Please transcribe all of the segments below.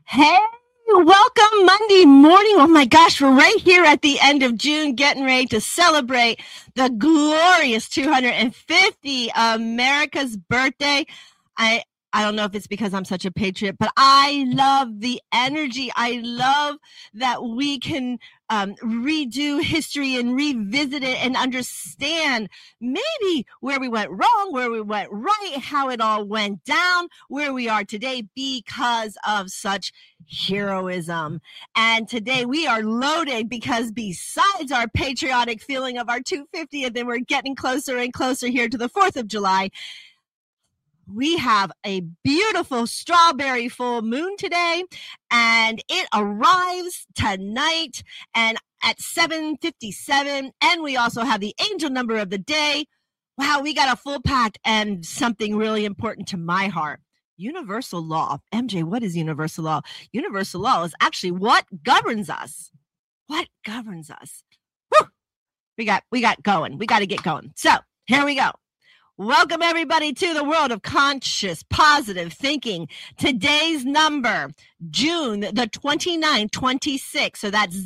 Hey, welcome Monday morning. Oh my gosh, we're right here at the end of June getting ready to celebrate the glorious 250 America's birthday. I don't know if it's because I'm such a patriot, but I love the energy. I love that we can redo history and revisit it and understand maybe where we went wrong, where we went right, how it all went down, where we are today because of such heroism. And today we are loaded because besides our patriotic feeling of our 250th, and we're getting closer and closer here to the 4th of July, we have a beautiful strawberry full moon today, and it arrives tonight and at 7:57. And we also have the angel number of the day. Wow, we got a full pack and something really important to my heart. Universal law. MJ, what is universal law? Universal law is actually what governs us. What governs us? Whew. We got going. We got to get going. So here we go. Welcome, everybody, to the world of conscious, positive thinking. Today's number, June the 29th, 26. So that's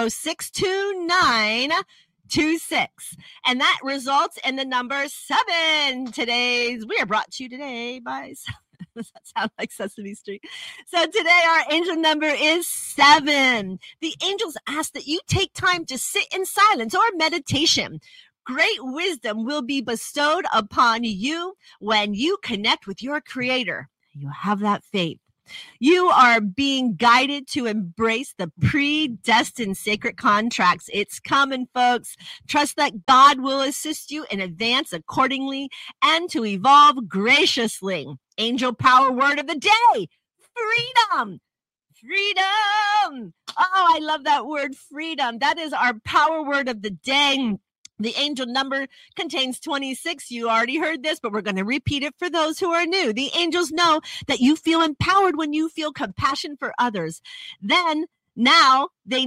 062926. And that results in the number 7. We are brought to you today by 7. Does that sound like Sesame Street? So today our angel number is 7. The angels ask that you take time to sit in silence or meditation. Great wisdom will be bestowed upon you when you connect with your creator. You have that faith. You are being guided to embrace the predestined sacred contracts. It's coming, folks. Trust that God will assist you in advance accordingly and to evolve graciously. Angel power word of the day, freedom. Freedom. Oh, I love that word, freedom. That is our power word of the day. The angel number contains 26. You already heard this, but we're going to repeat it for those who are new. The angels know that you feel empowered when you feel compassion for others. They now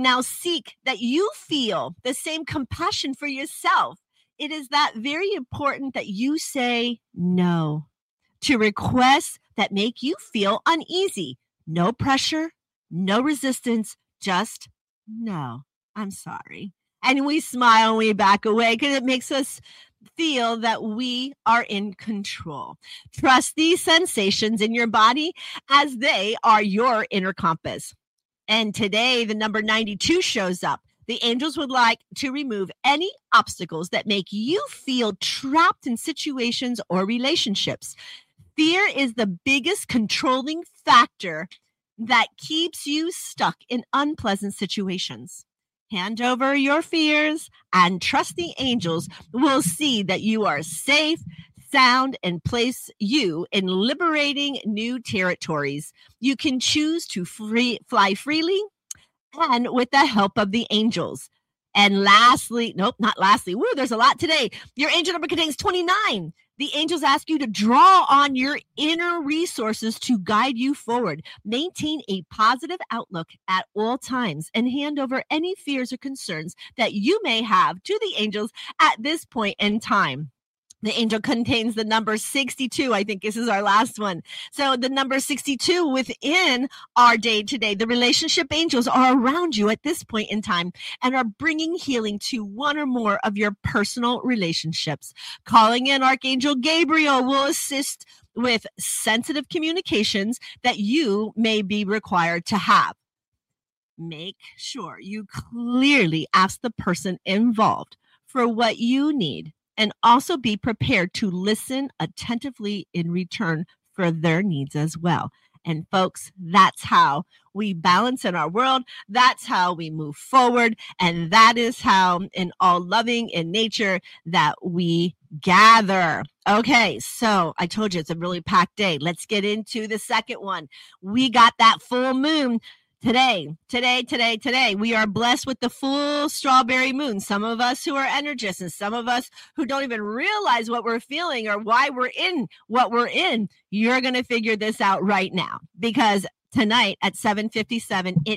seek that you feel the same compassion for yourself. It is that very important that you say no to requests that make you feel uneasy. No pressure, no resistance, just no. I'm sorry. And we smile and we back away because it makes us feel that we are in control. Trust these sensations in your body as they are your inner compass. And today, the number 92 shows up. The angels would like to remove any obstacles that make you feel trapped in situations or relationships. Fear is the biggest controlling factor that keeps you stuck in unpleasant situations. Hand over your fears and trust the angels will see that you are safe, sound, and place you in liberating new territories. You can choose to fly freely and with the help of the angels. And lastly, there's a lot today. Your angel number contains 29. The angels ask you to draw on your inner resources to guide you forward. Maintain a positive outlook at all times and hand over any fears or concerns that you may have to the angels at this point in time. The angel contains the number 62. I think this is our last one. So the number 62 within our day today, the relationship angels are around you at this point in time and are bringing healing to one or more of your personal relationships. Calling in Archangel Gabriel will assist with sensitive communications that you may be required to have. Make sure you clearly ask the person involved for what you need. And also be prepared to listen attentively in return for their needs as well. And folks, that's how we balance in our world. That's how we move forward. And that is how, in all loving in nature, that we gather. Okay, so I told you it's a really packed day. Let's get into the second one. We got that full moon. Today, we are blessed with the full strawberry moon. Some of us who are energists and some of us who don't even realize what we're feeling or why we're in what we're in, you're going to figure this out right now because tonight at 7:57, it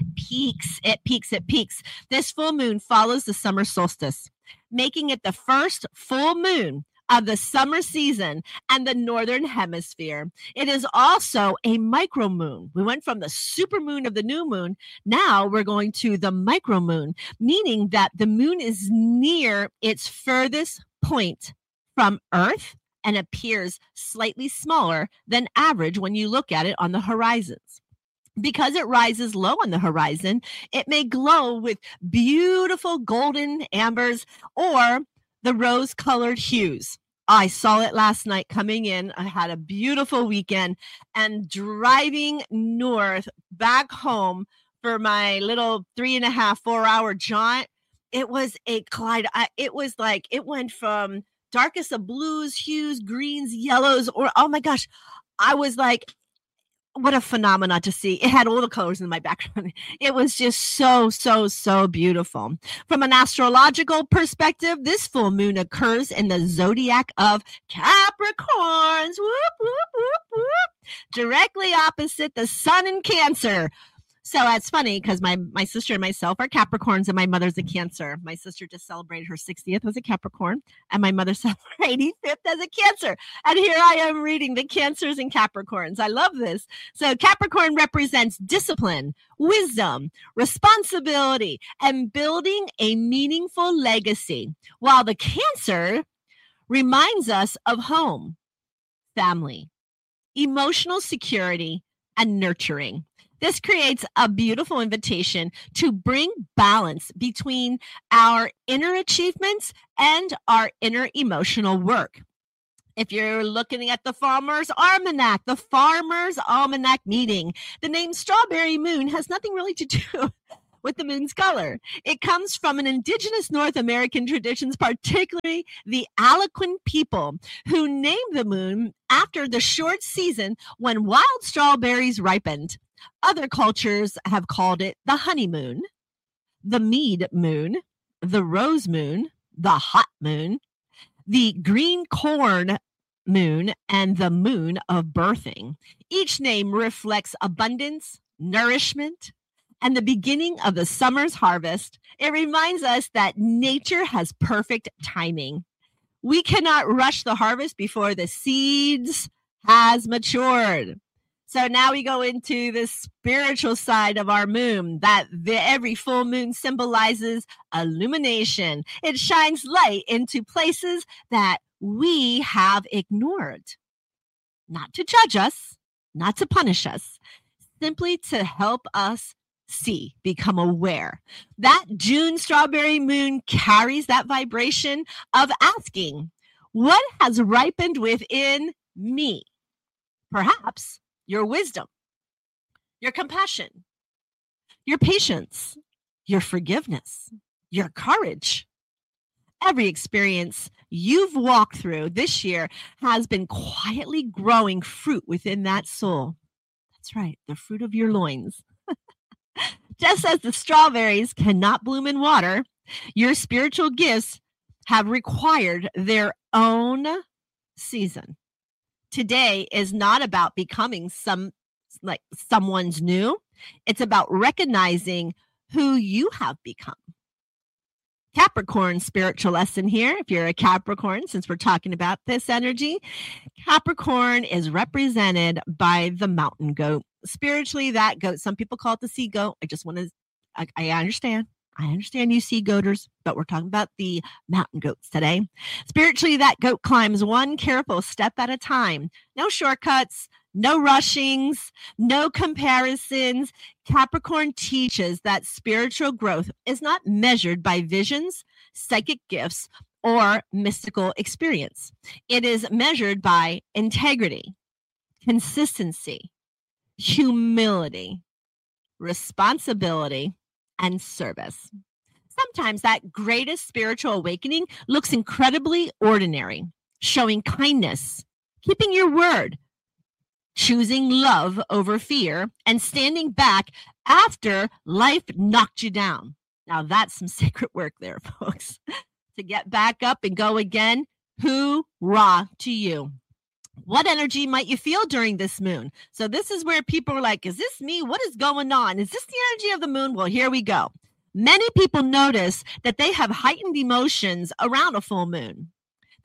peaks. This full moon follows the summer solstice, making it the first full moon of the summer season and the northern hemisphere. It is also a micromoon. We went from the supermoon of the new moon. Now we're going to the micromoon, meaning that the moon is near its furthest point from Earth and appears slightly smaller than average when you look at it on the horizons. Because it rises low on the horizon, it may glow with beautiful golden ambers or the rose-colored hues. I saw it last night coming in. I had a beautiful weekend, and driving north back home for my little 3.5, 4-hour jaunt, it was a collide. It was like it went from darkest of blues, hues, greens, yellows, or oh my gosh, I was like, what a phenomenon to see. It had all the colors in my background. It was just so, so, so beautiful. From an astrological perspective, this full moon occurs in the zodiac of Capricorns. Whoop, whoop, whoop, whoop. Directly opposite the sun in Cancer. So that's funny because my sister and myself are Capricorns and my mother's a Cancer. My sister just celebrated her 60th as a Capricorn and my mother celebrated 85th as a Cancer. And here I am reading the Cancers and Capricorns. I love this. So Capricorn represents discipline, wisdom, responsibility, and building a meaningful legacy, while the Cancer reminds us of home, family, emotional security, and nurturing. This creates a beautiful invitation to bring balance between our inner achievements and our inner emotional work. If you're looking at the Farmer's Almanac meeting, the name Strawberry Moon has nothing really to do with the moon's color. It comes from an indigenous North American traditions, particularly the Algonquin people, who named the moon after the short season when wild strawberries ripened. Other cultures have called it the honeymoon, the mead moon, the rose moon, the hot moon, the green corn moon, and the moon of birthing. Each name reflects abundance, nourishment, and the beginning of the summer's harvest. It reminds us that nature has perfect timing. We cannot rush the harvest before the seeds has matured. So now we go into the spiritual side of our moon, that every full moon symbolizes illumination. It shines light into places that we have ignored, not to judge us, not to punish us, simply to help us see, become aware. That June strawberry moon carries that vibration of asking, what has ripened within me? Perhaps your wisdom, your compassion, your patience, your forgiveness, your courage. Every experience you've walked through this year has been quietly growing fruit within that soul. That's right, the fruit of your loins. Just as the strawberries cannot bloom in water, your spiritual gifts have required their own season. Today is not about becoming someone's new. It's about recognizing who you have become. Capricorn spiritual lesson here. If you're a Capricorn, since we're talking about this energy, Capricorn is represented by the mountain goat. Spiritually, that goat, some people call it the sea goat. I understand. I understand you sea goaters, but we're talking about the mountain goats today. Spiritually, that goat climbs one careful step at a time. No shortcuts, no rushings, no comparisons. Capricorn teaches that spiritual growth is not measured by visions, psychic gifts, or mystical experience. It is measured by integrity, consistency, humility, responsibility, and service. Sometimes that greatest spiritual awakening looks incredibly ordinary, showing kindness, keeping your word, choosing love over fear, and standing back after life knocked you down. Now that's some sacred work there, folks. To get back up and go again, hoorah to you. What energy might you feel during this moon? So this is where people are like, is this me? What is going on? Is this the energy of the moon? Well, here we go. Many people notice that they have heightened emotions around a full moon,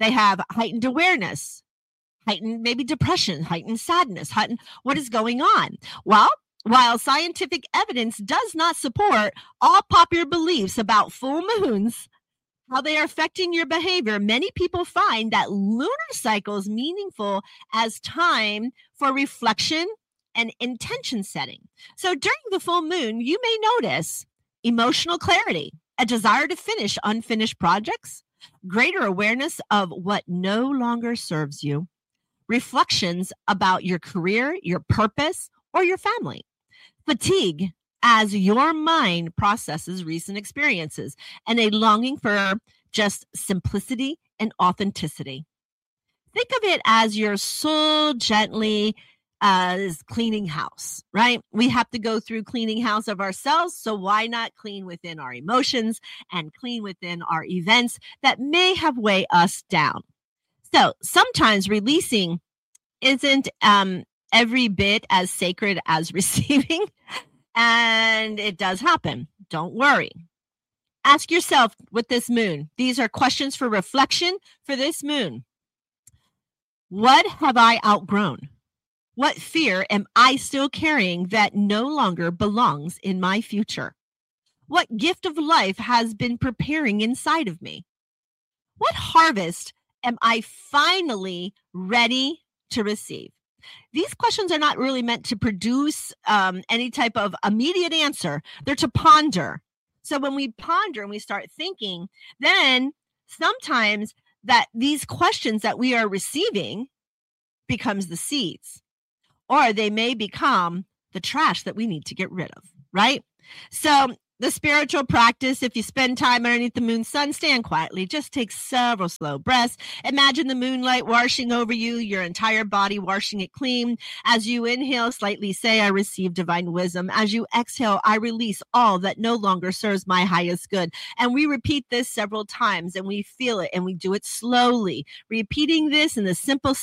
They have heightened awareness, heightened maybe depression, heightened sadness, heightened what is going on. Well, while scientific evidence does not support all popular beliefs about full moons, how they are affecting your behavior, many people find that lunar cycles meaningful as time for reflection and intention setting. So during the full moon, you may notice emotional clarity, a desire to finish unfinished projects, greater awareness of what no longer serves you, reflections about your career, your purpose, or your family, fatigue as your mind processes recent experiences, and a longing for just simplicity and authenticity. Think of it as your soul gently is cleaning house, right? We have to go through cleaning house of ourselves, so why not clean within our emotions and clean within our events that may have weighed us down? So sometimes releasing isn't every bit as sacred as receiving, and it does happen. Don't worry. Ask yourself with this moon. These are questions for reflection for this moon. What have I outgrown? What fear am I still carrying that no longer belongs in my future? What gift of life has been preparing inside of me? What harvest am I finally ready to receive? These questions are not really meant to produce any type of immediate answer. They're to ponder. So when we ponder and we start thinking, then sometimes that these questions that we are receiving becomes the seeds, or they may become the trash that we need to get rid of, right? So the spiritual practice, if you spend time underneath the moon sun, stand quietly, just take several slow breaths. Imagine the moonlight washing over you, your entire body, washing it clean. As you inhale, slightly say, I receive divine wisdom. As you exhale, I release all that no longer serves my highest good. And we repeat this several times, and we feel it, and we do it slowly. Repeating this in a simple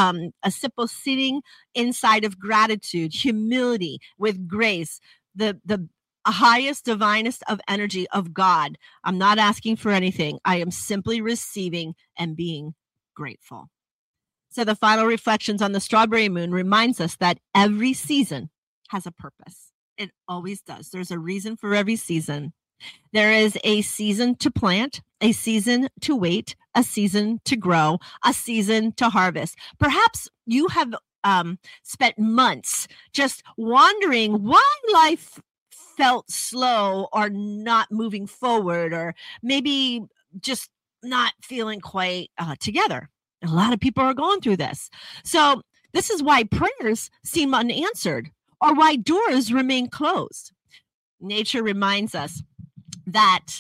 sitting inside of gratitude, humility, with grace, the highest, divinest of energy of God. I'm not asking for anything. I am simply receiving and being grateful. So the final reflections on the strawberry moon reminds us that every season has a purpose. It always does. There's a reason for every season. There is a season to plant, a season to wait, a season to grow, a season to harvest. Perhaps you have spent months just wondering why life felt slow or not moving forward, or maybe just not feeling quite together. A lot of people are going through this. So this is why prayers seem unanswered, or why doors remain closed. Nature reminds us that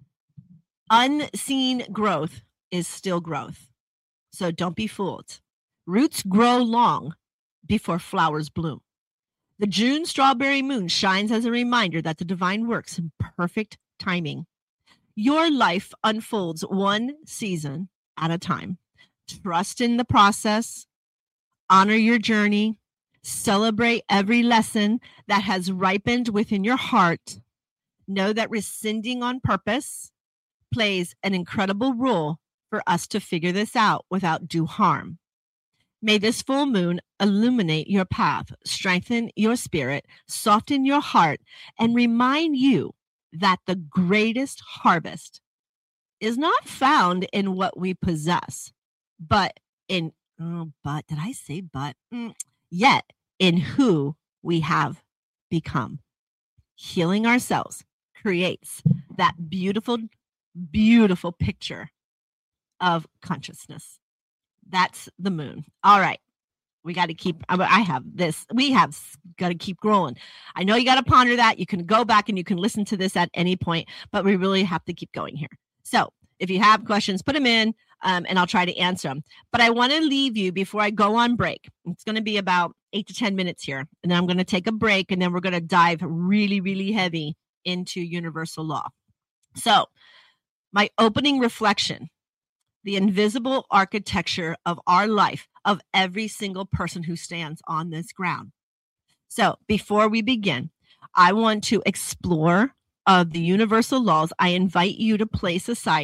unseen growth is still growth. So don't be fooled. Roots grow long before flowers bloom. The June strawberry moon shines as a reminder that the divine works in perfect timing. Your life unfolds one season at a time. Trust in the process, honor your journey, celebrate every lesson that has ripened within your heart. Know that rescinding on purpose plays an incredible role for us to figure this out without due harm. May this full moon illuminate your path, strengthen your spirit, soften your heart, and remind you that the greatest harvest is not found in what we possess, but in, did I say but? Yet in who we have become. Healing ourselves creates that beautiful, beautiful picture of consciousness. That's the moon. All right. We got to keep, we have got to keep growing. I know you got to ponder that. You can go back and you can listen to this at any point, but we really have to keep going here. So if you have questions, put them in and I'll try to answer them. But I want to leave you before I go on break. It's going to be about 8 to 10 minutes here. And then I'm going to take a break, and then we're going to dive really, really heavy into universal law. So my opening reflection: the invisible architecture of our life, of every single person who stands on this ground. So before we begin, I want to explore the universal laws. I invite you to place aside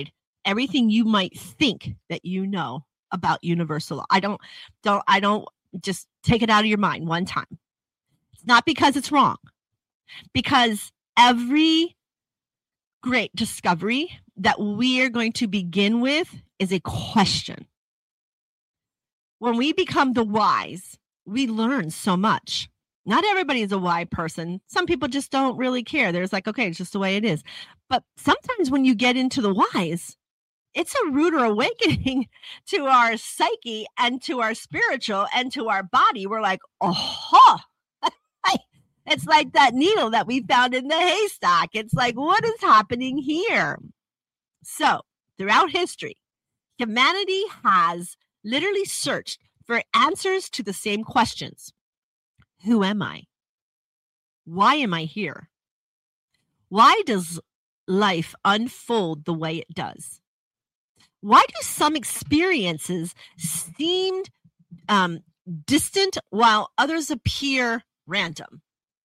everything you might think that you know about universal law. I don't just take it out of your mind one time. It's not because it's wrong, because every great discovery that we are going to begin with is a question. When we become the wise, we learn so much. Not everybody is a wise person. Some people just don't really care. There's like, okay, it's just the way it is. But sometimes when you get into the wise, it's a ruder awakening to our psyche and to our spiritual and to our body. We're like, oh, it's like that needle that we found in the haystack. It's like, what is happening here? So throughout history, humanity has literally searched for answers to the same questions. Who am I? Why am I here? Why does life unfold the way it does? Why do some experiences seem distant while others appear random?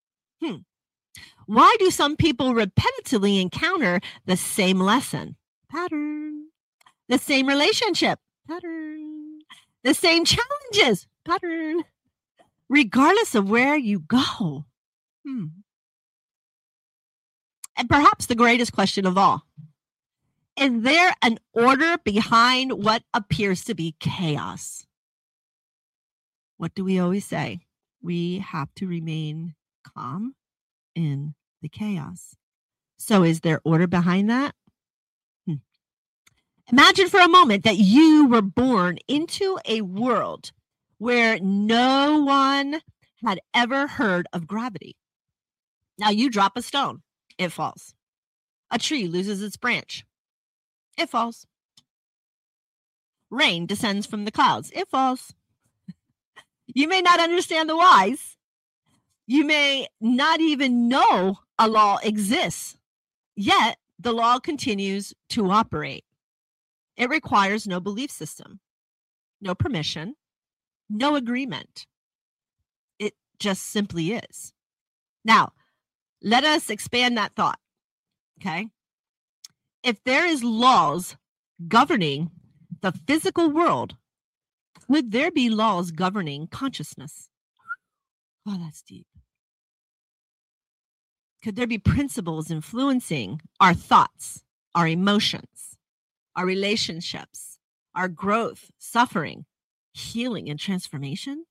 Why do some people repetitively encounter the same lesson? Pattern. The same relationship? Pattern. The same challenges? Pattern. Regardless of where you go. And perhaps the greatest question of all. Is there an order behind what appears to be chaos? What do we always say? We have to remain calm in the chaos. So is there order behind that? Imagine for a moment that you were born into a world where no one had ever heard of gravity. Now you drop a stone, it falls. A tree loses its branch. It falls. Rain descends from the clouds. It falls. You may not understand the whys. You may not even know a law exists, yet the law continues to operate. It requires no belief system, no permission, no agreement. It just simply is. Now, let us expand that thought, okay? If there is laws governing the physical world, would there be laws governing consciousness? Oh, that's deep. Could there be principles influencing our thoughts, our emotions, our relationships, our growth, suffering, healing, and transformation?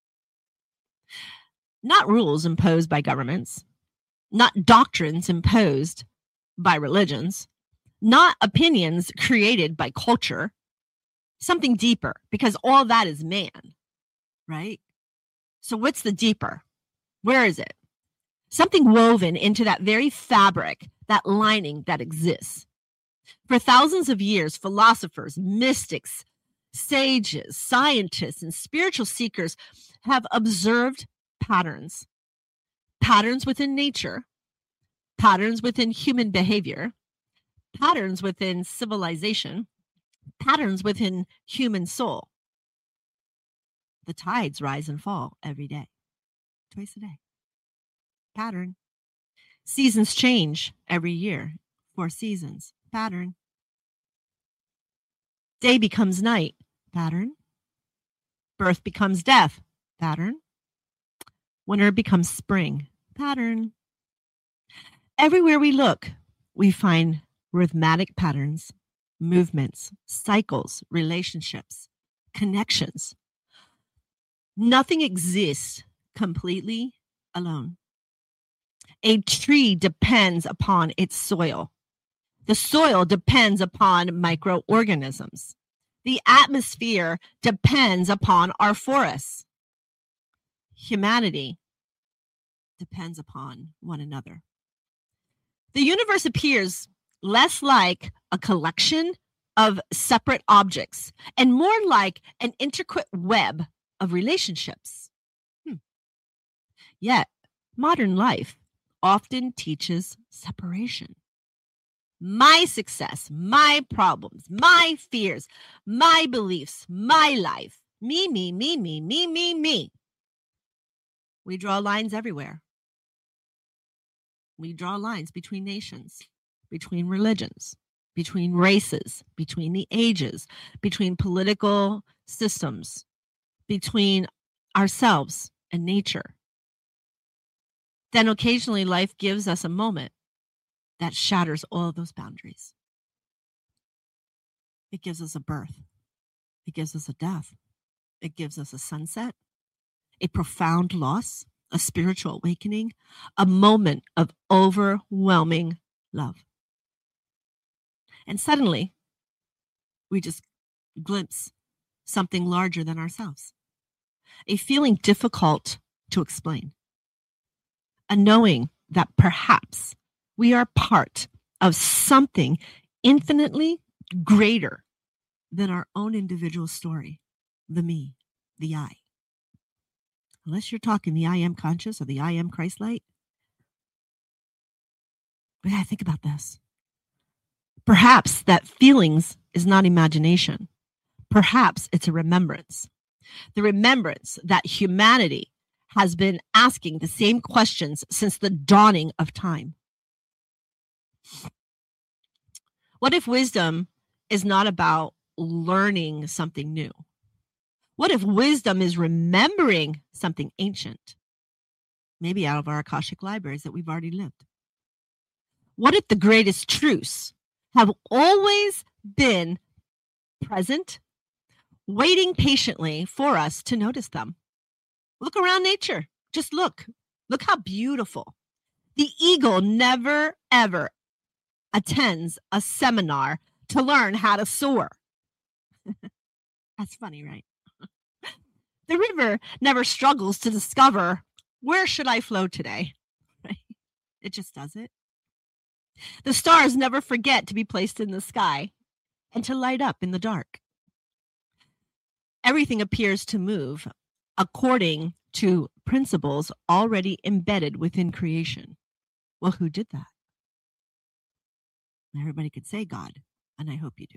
Not rules imposed by governments, not doctrines imposed by religions, not opinions created by culture, something deeper, because all that is man, right? So what's the deeper? Where is it? Something woven into that very fabric, that lining that exists. For thousands of years, philosophers, mystics, sages, scientists, and spiritual seekers have observed patterns. Patterns within nature, patterns within human behavior, patterns within civilization, patterns within human soul. The tides rise and fall every day, twice a day. Pattern. Seasons change every year, 4 seasons. Pattern. Day becomes night. Pattern. Birth becomes death. Pattern. Winter becomes spring. Pattern. Everywhere we look, we find rhythmic patterns, movements, cycles, relationships, connections. Nothing exists completely alone. A tree depends upon its soil. The soil depends upon microorganisms. The atmosphere depends upon our forests. Humanity depends upon one another. The universe appears less like a collection of separate objects and more like an intricate web of relationships. Yet, modern life often teaches separation. My success, my problems, my fears, my beliefs, my life. Me, me, me, me, me, me, me. We draw lines everywhere. We draw lines between nations, between religions, between races, between the ages, between political systems, between ourselves and nature, then occasionally life gives us a moment that shatters all of those boundaries. It gives us a birth. It gives us a death. It gives us a sunset, a profound loss, a spiritual awakening, a moment of overwhelming love. And suddenly, we just glimpse something larger than ourselves, a feeling difficult to explain, a knowing that perhaps we are part of something infinitely greater than our own individual story, the me, the I. Unless you're talking the I am conscious or the I am Christ light. We gotta think about this. Perhaps that feelings is not imagination. Perhaps it's a remembrance. The remembrance that humanity has been asking the same questions since the dawning of time. What if wisdom is not about learning something new? What if wisdom is remembering something ancient? Maybe out of our Akashic libraries that we've already lived. What if the greatest truths have always been present, waiting patiently for us to notice them? Look around nature. Just look. Look how beautiful. The eagle never, ever attends a seminar to learn how to soar. That's funny, right? The river never struggles to discover, where should I flow today? Right? It just does it. The stars never forget to be placed in the sky and to light up in the dark. Everything appears to move according to principles already embedded within creation. Well, who did that? Everybody could say God, and I hope you do.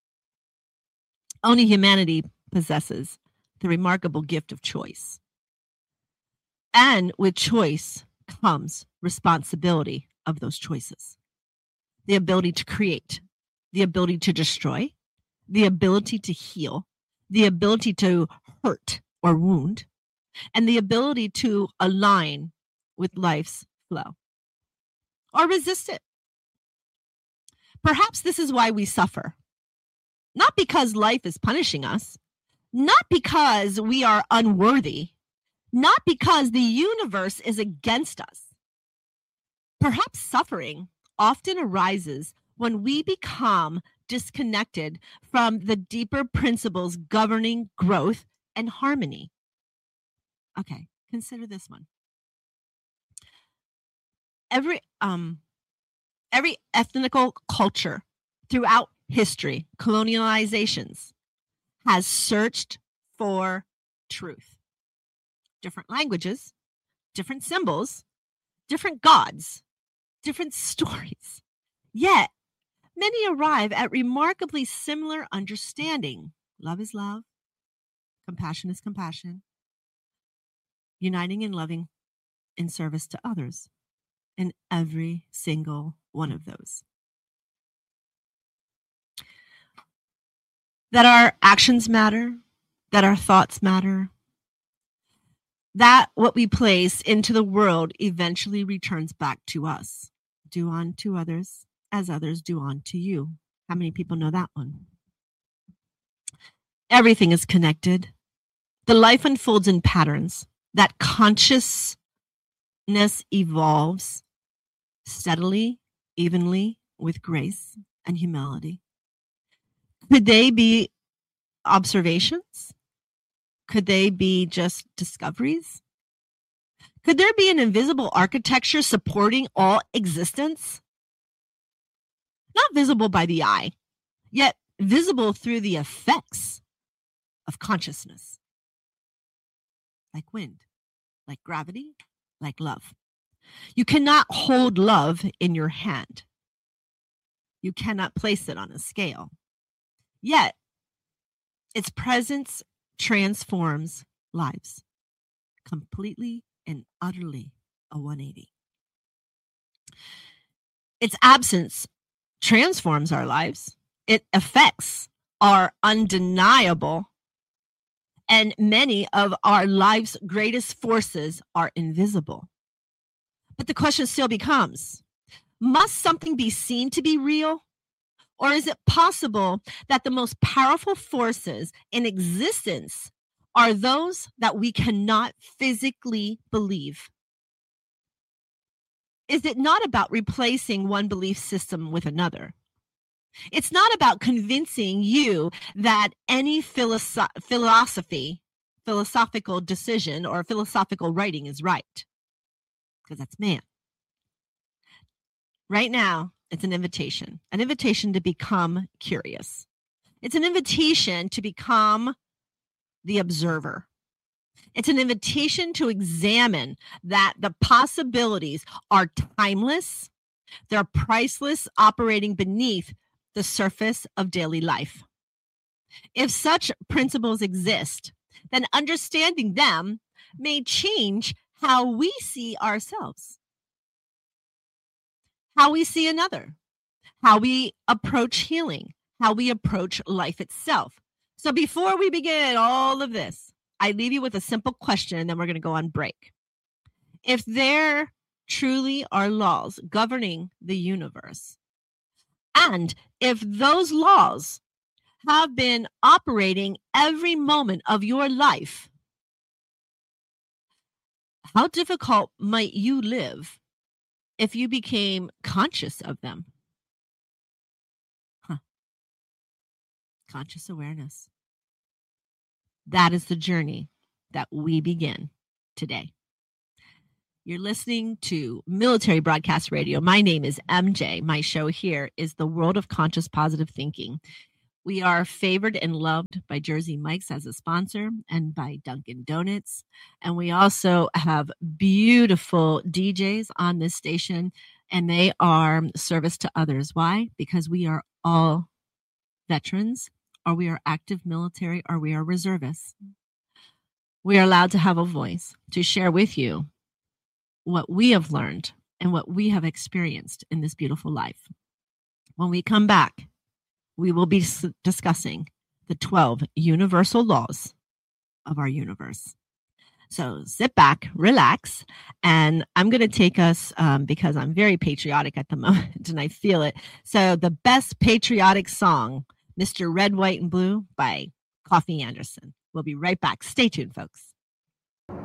Only humanity possesses the remarkable gift of choice. And with choice comes responsibility of those choices. The ability to create, the ability to destroy, the ability to heal, the ability to hurt or wound, and the ability to align with life's flow or resist it. Perhaps this is why we suffer. Not because life is punishing us, not because we are unworthy, not because the universe is against us. Perhaps suffering often arises when we become disconnected from the deeper principles governing growth and harmony. Okay, consider this one. Every ethnical culture throughout history, colonializations, has searched for truth. Different languages, different symbols, different gods, different stories. Yet, many arrive at remarkably similar understanding. Love is love. Compassion is compassion. Uniting and loving in service to others. In every single one of those. That our actions matter, that our thoughts matter, that what we place into the world eventually returns back to us. Do unto others as others do unto you. How many people know that one? Everything is connected. The life unfolds in patterns. That consciousness evolves steadily, evenly, with grace and humility. Could they be observations? Could they be just discoveries? Could there be an invisible architecture supporting all existence? Not visible by the eye, yet visible through the effects of consciousness. Like wind, like gravity, like love. You cannot hold love in your hand. You cannot place it on a scale. Yet, its presence transforms lives completely and utterly a 180. Its absence transforms our lives. Its effects are undeniable. And many of our life's greatest forces are invisible. But the question still becomes, must something be seen to be real? Or is it possible that the most powerful forces in existence are those that we cannot physically believe? Is it not about replacing one belief system with another? It's not about convincing you that any philosophical decision or philosophical writing is right, because that's man. Right now, it's an invitation to become curious. It's an invitation to become the observer. It's an invitation to examine that the possibilities are timeless, they're priceless, operating beneath the surface of daily life. If such principles exist, then understanding them may change how we see ourselves, how we see another, how we approach healing, how we approach life itself. So before we begin all of this, I leave you with a simple question, and then we're going to go on break. If there truly are laws governing the universe, and if those laws have been operating every moment of your life, how difficult might you live if you became conscious of them? Conscious awareness. That is the journey that we begin today. You're listening to Military Broadcast Radio. My name is MJ. My show here is The World of Conscious Positive Thinking. We are favored and loved by Jersey Mike's as a sponsor and by Dunkin' Donuts. And we also have beautiful DJs on this station, and they are service to others. Why? Because we are all veterans, or we are active military, or we are reservists. We are allowed to have a voice to share with you what we have learned and what we have experienced in this beautiful life. When we come back, we will be discussing the 12 universal laws of our universe. So sit back, relax, and I'm going to take us, because I'm very patriotic at the moment and I feel it. So the best patriotic song, Mr. Red, White, and Blue by Coffee Anderson. We'll be right back. Stay tuned, folks.